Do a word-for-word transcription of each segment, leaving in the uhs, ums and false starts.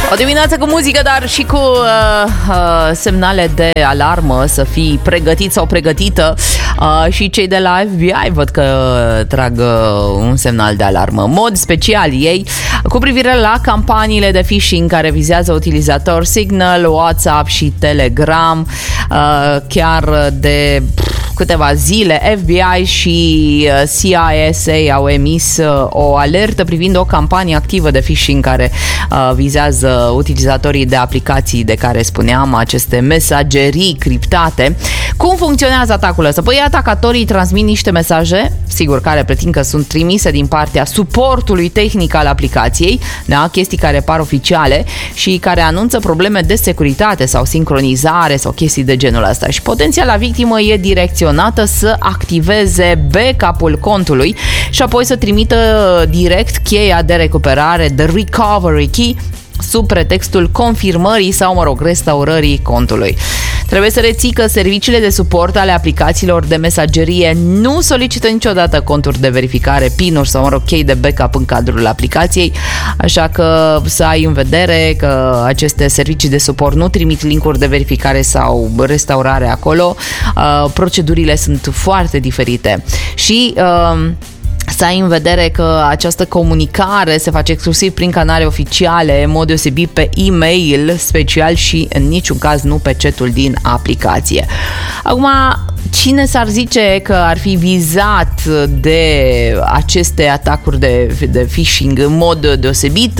O dimineață cu muzică, dar și cu uh, uh, semnale de alarmă, să fii pregătit sau pregătită. Uh, și cei de la F B I văd că trag uh, un semnal de alarmă. În mod special ei cu privire la campaniile de phishing care vizează utilizatori Signal, WhatsApp și Telegram. Uh, chiar de câteva zile F B I și C I S A au emis o alertă privind o campanie activă de phishing care uh, vizează utilizatorii de aplicații de care spuneam, aceste mesagerii criptate. Cum funcționează atacul ăsta? Păi atacatorii transmit niște mesaje, sigur, care pretind că sunt trimise din partea suportului tehnic al aplicației, da? Chestii care par oficiale și care anunță probleme de securitate sau sincronizare sau chestii de genul ăsta. Și potențiala victimă e direcționată să activeze backup-ul contului și apoi să trimită direct cheia de recuperare, the recovery key, sub pretextul confirmării sau, mă rog, restaurării contului. Trebuie să reții că serviciile de suport ale aplicațiilor de mesagerie nu solicită niciodată conturi de verificare, PIN-uri sau, mă rog, chei de backup în cadrul aplicației, așa că să ai în vedere că aceste servicii de suport nu trimit linkuri de verificare sau restaurare acolo. Uh, procedurile sunt foarte diferite și uh, să ai în vedere că această comunicare se face exclusiv prin canale oficiale, în mod deosebit pe e-mail special și în niciun caz nu pe chatul din aplicație. Acum, cine s-ar zice că ar fi vizat de aceste atacuri de, de phishing în mod deosebit?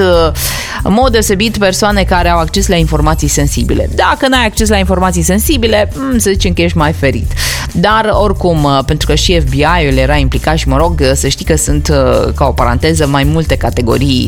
În mod deosebit persoane care au acces la informații sensibile. Dacă n-ai acces la informații sensibile, să zicem că ești mai ferit. Dar oricum, pentru că și F B I-ul era implicat și, mă rog, să știi că sunt, ca o paranteză, mai multe categorii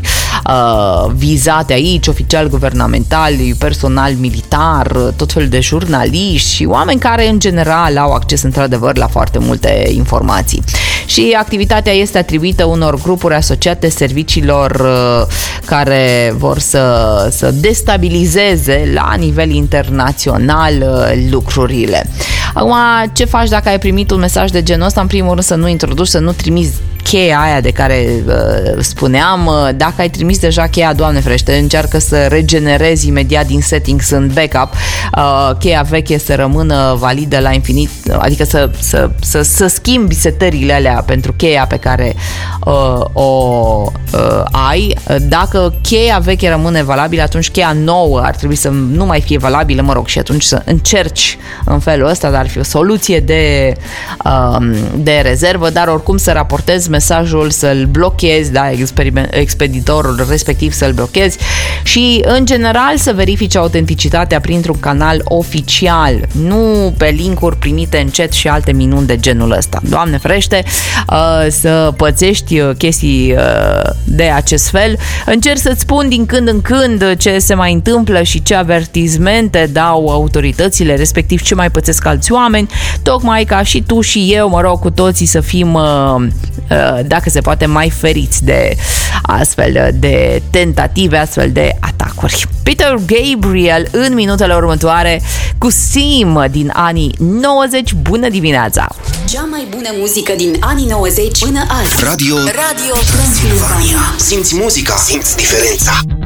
uh, vizate aici, oficiali guvernamentali, personal militar, tot felul de jurnaliști și oameni care în general au acces într-adevăr la foarte multe informații. Și activitatea este atribuită unor grupuri asociate serviciilor uh, care vor să, să destabilizeze la nivel internațional uh, lucrurile. Acum, ce faci dacă ai primit un mesaj de genul ăsta? În primul rând să nu introduci, să nu trimiți cheia aia de care uh, spuneam. Dacă ai trimis deja cheia, Doamne ferește, încearcă să regenerezi imediat din settings în backup uh, cheia veche să rămână validă la infinit, adică să, să, să, să schimbi setările alea pentru cheia pe care uh, o uh, ai. Dacă cheia veche rămâne valabilă, atunci cheia nouă ar trebui să nu mai fie valabilă, mă rog, și atunci să încerci în felul ăsta, dar ar fi o soluție de, uh, de rezervă, dar oricum să raportezi mesajul, să-l blochezi, da, expeditorul respectiv să-l blochezi și, în general, să verifici autenticitatea printr-un canal oficial, nu pe linkuri primite în chat și alte minuni de genul ăsta. Doamne ferește, uh, să pățești chestii uh, de acest fel. Încerc să-ți spun din când în când ce se mai întâmplă și ce avertizmente dau autoritățile, respectiv ce mai pățesc alți oameni, tocmai ca și tu și eu, mă rog, cu toții să fim uh, uh, dacă se poate mai feriți de astfel de tentative, astfel de atacuri. Peter Gabriel în minutele următoare cu Sim din anii nouăzeci. Bună dimineața! Cea mai bună muzică din anii nouăzeci până azi. Radio, Radio Transilvania. Simți muzica, simți diferența.